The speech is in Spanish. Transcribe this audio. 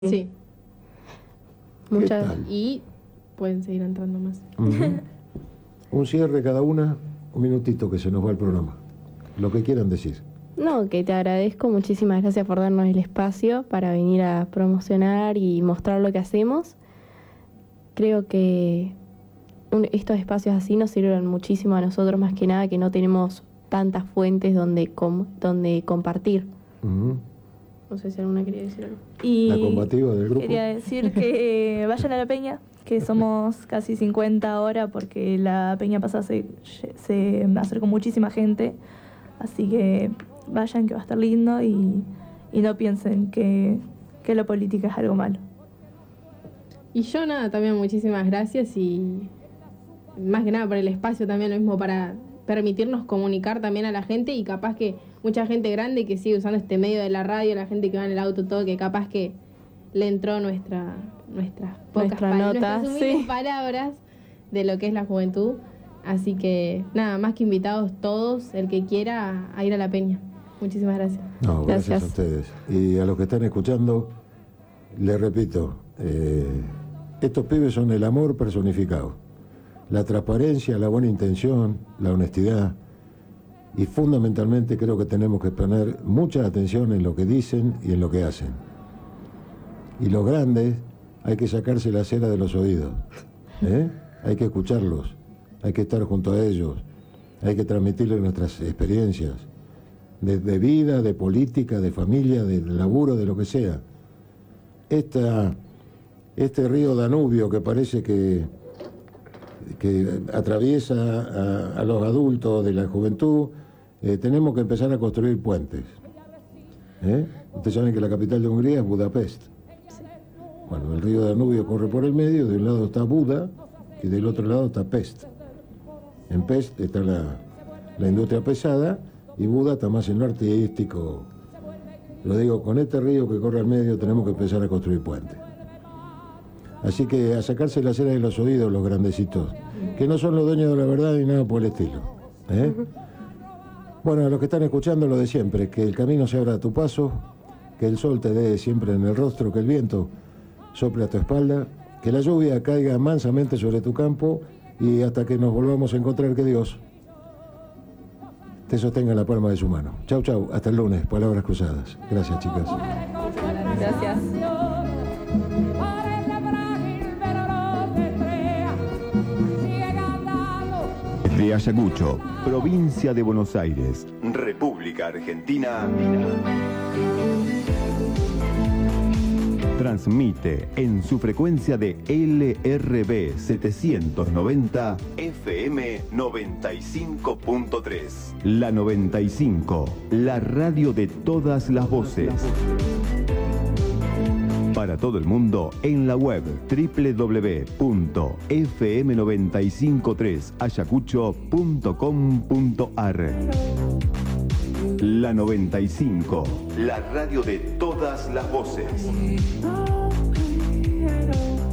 Sí. Muchas. Y pueden seguir entrando más. Un cierre cada una, un minutito que se nos va el programa. Lo que quieran decir. No, que te agradezco, muchísimas gracias por darnos el espacio para venir a promocionar y mostrar lo que hacemos. Creo que estos espacios así nos sirven muchísimo a nosotros, más que nada que no tenemos tantas fuentes donde compartir. No sé si alguna quería decir algo. Y La combativa del grupo. quería decir que vayan a la peña, que somos casi 50 ahora, porque la peña pasada se acercó muchísima gente. Así que vayan, que va a estar lindo, y no piensen que la política es algo malo. Y yo nada, también muchísimas gracias y más que nada por el espacio también, lo mismo para permitirnos comunicar también a la gente, y capaz que mucha gente grande que sigue usando este medio de la radio, la gente que va en el auto, todo, que capaz que le entró nuestras nota, sí, palabras de lo que es la juventud. Así que nada, más que invitados todos, el que quiera, a ir a la peña. Muchísimas gracias. No, gracias a ustedes. Y a los que están escuchando, les repito, estos pibes son el amor personificado. La transparencia, la buena intención, la honestidad. Y fundamentalmente creo que tenemos que poner mucha atención en lo que dicen y en lo que hacen. Y los grandes hay que sacarse la cera de los oídos. Hay que escucharlos, hay que estar junto a ellos, hay que transmitirles nuestras experiencias de vida, de política, de familia, de laburo, de lo que sea. Este río Danubio que parece que atraviesa a los adultos de la juventud, tenemos que empezar a construir puentes. Ustedes saben que la capital de Hungría es Budapest. Bueno, el río Danubio corre por el medio, de un lado está Buda y del otro lado está Pest. En Pest está la industria pesada y Buda está más en lo artístico. Lo digo, con este río que corre al medio tenemos que empezar a construir puentes. Así que a sacarse la cera de los oídos los grandecitos, que no son los dueños de la verdad ni nada por el estilo. Bueno, a los que están escuchando lo de siempre, que el camino se abra a tu paso, que el sol te dé siempre en el rostro, que el viento sople a tu espalda, que la lluvia caiga mansamente sobre tu campo, y hasta que nos volvamos a encontrar, que Dios te sostenga en la palma de su mano. Chau, chau, hasta el lunes, palabras cruzadas. Gracias, chicas. Gracias. De Ayacucho, provincia de Buenos Aires, República Argentina. Transmite en su frecuencia de LRB 790 FM 95.3. La 95, la radio de todas las voces. Para todo el mundo en la web www.fm953ayacucho.com.ar. La 95, la radio de todas las voces.